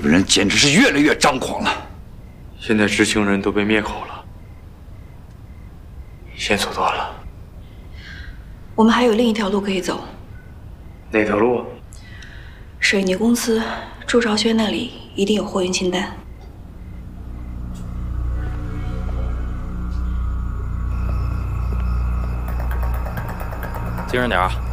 本人简直是越来越张狂了。 现在知情人都被灭口了，线索断了。 我们还有另一条路可以走。 哪条路？ 水泥公司朱朝轩那里一定有货运清单。 精神点啊！